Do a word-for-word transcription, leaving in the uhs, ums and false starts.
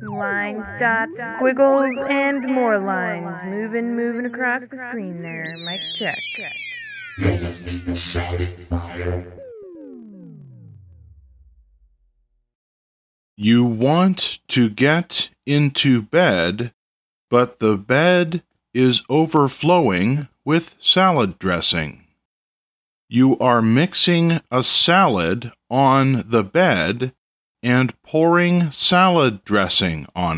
Lines, dots, squiggles, and more lines. Moving, moving across the screen there. Mic check. You're listening to Shouting Fire. You want to get into bed, but the bed is overflowing with salad dressing. You are mixing a salad on the bed and pouring salad dressing on it.